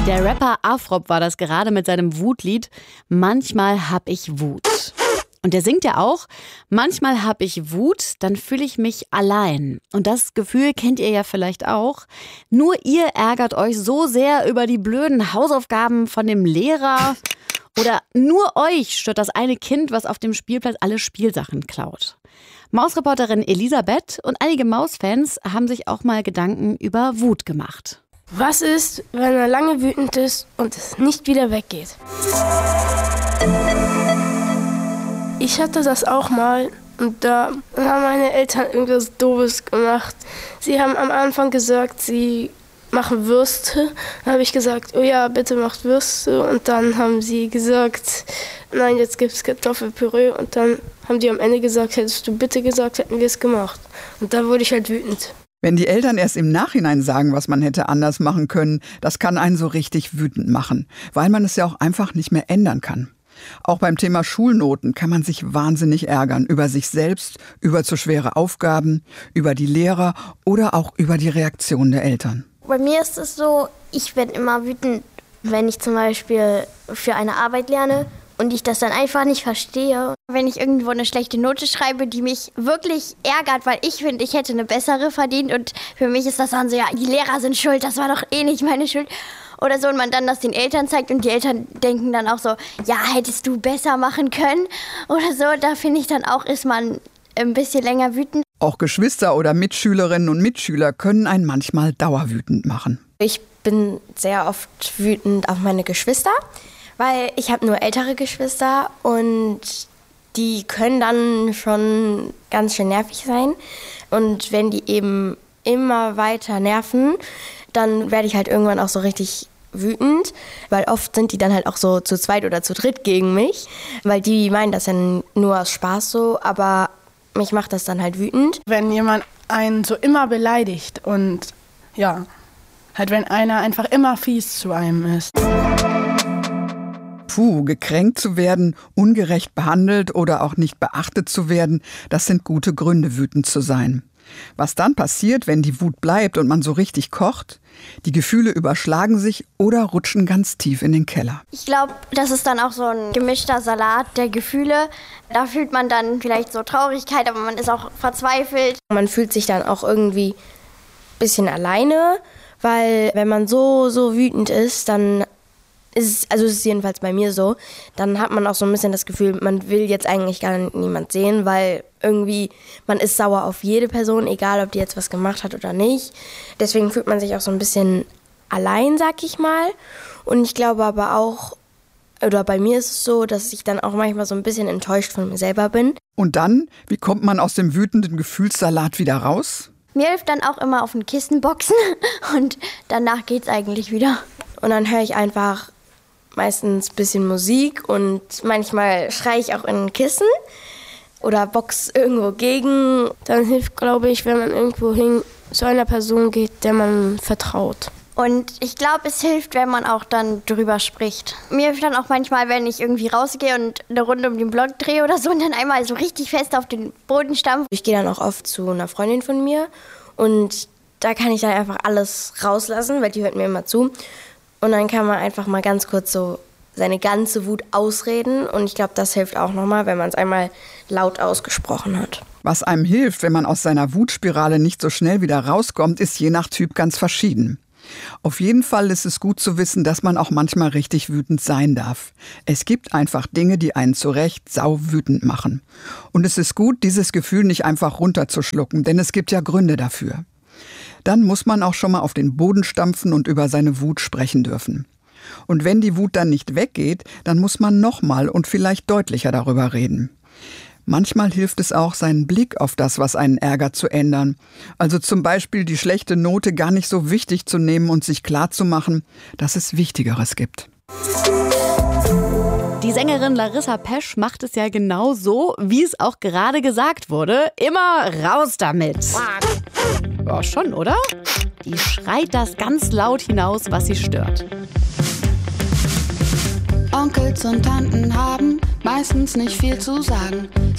Der Rapper Afrop war das gerade mit seinem Wutlied Manchmal hab ich Wut. Und der singt ja auch, manchmal hab ich Wut, dann fühle ich mich allein. Und das Gefühl kennt ihr ja vielleicht auch. Nur ihr ärgert euch so sehr über die blöden Hausaufgaben von dem Lehrer. Oder nur euch stört das eine Kind, was auf dem Spielplatz alle Spielsachen klaut. Mausreporterin Elisabeth und einige Mausfans haben sich auch mal Gedanken über Wut gemacht. Was ist, wenn er lange wütend ist und es nicht wieder weggeht? Ich hatte das auch mal und da haben meine Eltern irgendwas Doofes gemacht. Sie haben am Anfang gesagt, sie machen Würste. Dann habe ich gesagt, oh ja, bitte macht Würste. Und dann haben sie gesagt, nein, jetzt gibt es Kartoffelpüree. Und dann haben die am Ende gesagt, hättest du bitte gesagt, hätten wir es gemacht. Und da wurde ich halt wütend. Wenn die Eltern erst im Nachhinein sagen, was man hätte anders machen können, das kann einen so richtig wütend machen, weil man es ja auch einfach nicht mehr ändern kann. Auch beim Thema Schulnoten kann man sich wahnsinnig ärgern, über sich selbst, über zu schwere Aufgaben, über die Lehrer oder auch über die Reaktion der Eltern. Bei mir ist es so, ich bin immer wütend, wenn ich zum Beispiel für eine Arbeit lerne und ich das dann einfach nicht verstehe. Wenn ich irgendwo eine schlechte Note schreibe, die mich wirklich ärgert, weil ich finde, ich hätte eine bessere verdient und für mich ist das dann so, ja, die Lehrer sind schuld, das war doch eh nicht meine Schuld. Oder so, und man dann das den Eltern zeigt und die Eltern denken dann auch so, ja, hättest du besser machen können oder so. Da finde ich dann auch, ist man ein bisschen länger wütend. Auch Geschwister oder Mitschülerinnen und Mitschüler können einen manchmal dauerwütend machen. Ich bin sehr oft wütend auf meine Geschwister, weil ich habe nur ältere Geschwister und die können dann schon ganz schön nervig sein. Und wenn die eben immer weiter nerven, dann werde ich halt irgendwann auch so richtig wütend, weil oft sind die dann halt auch so zu zweit oder zu dritt gegen mich, weil die meinen das ja nur aus Spaß so, aber mich macht das dann halt wütend. Wenn jemand einen so immer beleidigt und ja, halt wenn einer einfach immer fies zu einem ist. Gekränkt zu werden, ungerecht behandelt oder auch nicht beachtet zu werden, das sind gute Gründe, wütend zu sein. Was dann passiert, wenn die Wut bleibt und man so richtig kocht? Die Gefühle überschlagen sich oder rutschen ganz tief in den Keller. Ich glaube, das ist dann auch so ein gemischter Salat der Gefühle. Da fühlt man dann vielleicht so Traurigkeit, aber man ist auch verzweifelt. Man fühlt sich dann auch irgendwie ein bisschen alleine, weil wenn man so wütend ist, dann ist es jedenfalls bei mir so, dann hat man auch so ein bisschen das Gefühl, man will jetzt eigentlich gar niemand sehen, weil irgendwie man ist sauer auf jede Person, egal ob die jetzt was gemacht hat oder nicht. Deswegen fühlt man sich auch so ein bisschen allein, sag ich mal. Und ich glaube aber auch, oder bei mir ist es so, dass ich dann auch manchmal so ein bisschen enttäuscht von mir selber bin. Und dann, wie kommt man aus dem wütenden Gefühlssalat wieder raus? Mir hilft dann auch immer auf ein Kissen boxen und danach geht's eigentlich wieder. Und dann höre ich einfach meistens ein bisschen Musik und manchmal schreie ich auch in ein Kissen oder box irgendwo gegen. Dann hilft, glaube ich, wenn man irgendwo hin zu einer Person geht, der man vertraut. Und ich glaube, es hilft, wenn man auch dann drüber spricht. Mir hilft dann auch manchmal, wenn ich irgendwie rausgehe und eine Runde um den Block drehe oder so und dann einmal so richtig fest auf den Boden stampfe. Ich gehe dann auch oft zu einer Freundin von mir und da kann ich dann einfach alles rauslassen, weil die hört mir immer zu. Und dann kann man einfach mal ganz kurz so seine ganze Wut ausreden. Und ich glaube, das hilft auch nochmal, wenn man es einmal laut ausgesprochen hat. Was einem hilft, wenn man aus seiner Wutspirale nicht so schnell wieder rauskommt, ist je nach Typ ganz verschieden. Auf jeden Fall ist es gut zu wissen, dass man auch manchmal richtig wütend sein darf. Es gibt einfach Dinge, die einen zu Recht sauwütend machen. Und es ist gut, dieses Gefühl nicht einfach runterzuschlucken, denn es gibt ja Gründe dafür. Dann muss man auch schon mal auf den Boden stampfen und über seine Wut sprechen dürfen. Und wenn die Wut dann nicht weggeht, dann muss man nochmal und vielleicht deutlicher darüber reden. Manchmal hilft es auch, seinen Blick auf das, was einen ärgert, zu ändern. Also zum Beispiel die schlechte Note gar nicht so wichtig zu nehmen und sich klarzumachen, dass es Wichtigeres gibt. Die Sängerin Larissa Pesch macht es ja genau so, wie es auch gerade gesagt wurde. Immer raus damit. Ja, schon, oder? Die schreit das ganz laut hinaus, was sie stört. Onkels und Tanten haben meistens nicht viel zu sagen.